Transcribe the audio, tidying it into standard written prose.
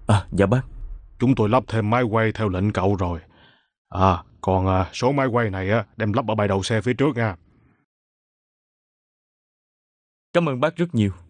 Dạ bác. Chúng tôi lắp thêm máy quay theo lệnh cậu rồi. Còn số máy quay này đem lắp ở bãi đậu xe phía trước nha. Cảm ơn bác rất nhiều.